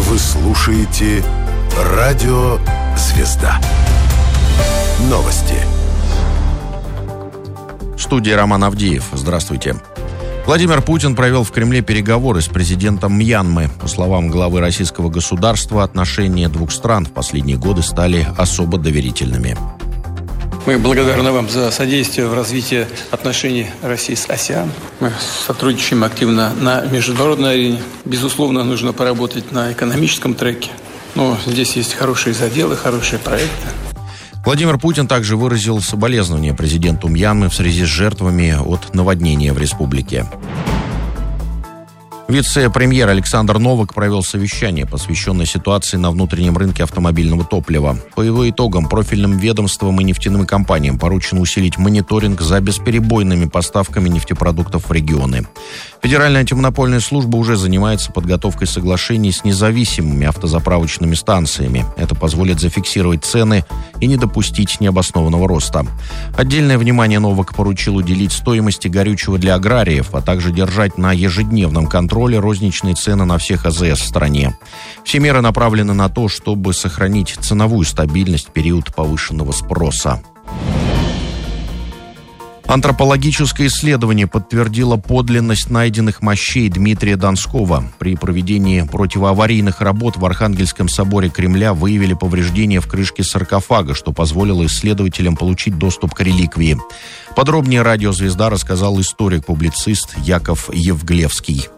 Вы слушаете Радио Звезда. Новости. В студии Роман Авдеев. Здравствуйте. Владимир Путин провел в Кремле переговоры с президентом Мьянмы. По словам главы российского государства, отношения двух стран в последние годы стали особо доверительными. Мы благодарны вам за содействие в развитии отношений России с АСЕАН. Мы сотрудничаем активно на международной арене. Безусловно, нужно поработать на экономическом треке. Но здесь есть хорошие заделы, хорошие проекты. Владимир Путин также выразил соболезнования президенту Мьянмы в связи с жертвами от наводнения в республике. Вице-премьер Александр Новак провел совещание, посвященное ситуации на внутреннем рынке автомобильного топлива. По его итогам профильным ведомствам и нефтяным компаниям поручено усилить мониторинг за бесперебойными поставками нефтепродуктов в регионы. Федеральная антимонопольная служба уже занимается подготовкой соглашений с независимыми автозаправочными станциями. Это позволит зафиксировать цены и не допустить необоснованного роста. Отдельное внимание Новак поручил уделить стоимости горючего для аграриев, а также держать на ежедневном контроле розничные цены на всех АЗС в стране. Все меры направлены на то, чтобы сохранить ценовую стабильность в период повышенного спроса. Антропологическое исследование подтвердило подлинность найденных мощей Дмитрия Донского. При проведении противоаварийных работ в Архангельском соборе Кремля выявили повреждения в крышке саркофага, что позволило исследователям получить доступ к реликвии. Подробнее «Радио Звезда» рассказал историк-публицист Яков Евглевский.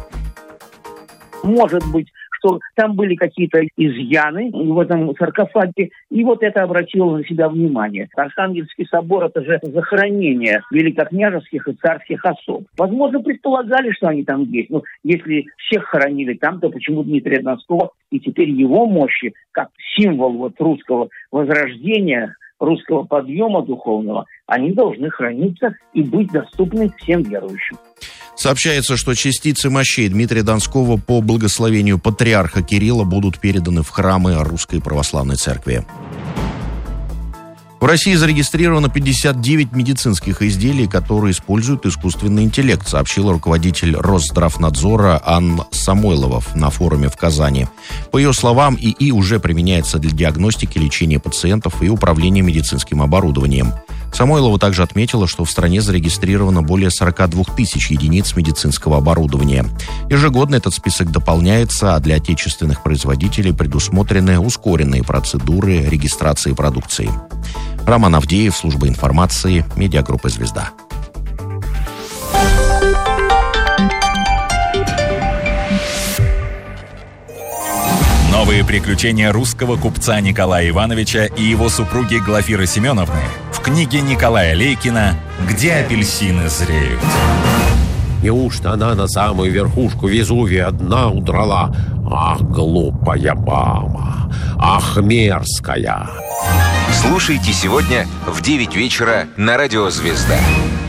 Может быть, что там были какие-то изъяны в этом саркофаге, и вот это обратило на себя внимание. Архангельский собор – это же захоронение великокняжеских и царских особ. Возможно, предполагали, что они там есть. Но если всех хоронили там, то почему Дмитрия Донского и теперь его мощи, как символ русского возрождения, русского подъема духовного, они должны храниться и быть доступны всем верующим. Сообщается, что частицы мощей Дмитрия Донского по благословению патриарха Кирилла будут переданы в храмы Русской Православной Церкви. В России зарегистрировано 59 медицинских изделий, которые используют искусственный интеллект, сообщила руководитель Росздравнадзора Анна Самойлова на форуме в Казани. По ее словам, ИИ уже применяется для диагностики, лечения пациентов и управления медицинским оборудованием. Самойлова также отметила, что в стране зарегистрировано более 42 тысяч единиц медицинского оборудования. Ежегодно этот список дополняется, а для отечественных производителей предусмотрены ускоренные процедуры регистрации продукции. Роман Авдеев, служба информации, медиагруппа «Звезда». Новые приключения русского купца Николая Ивановича и его супруги Глафиры Семеновны в книге Николая Лейкина «Где апельсины зреют». Неужто она на самую верхушку Везувия одна удрала? Ах, глупая мама! Ах, мерзкая! Слушайте сегодня в 9 вечера на Радио «Звезда».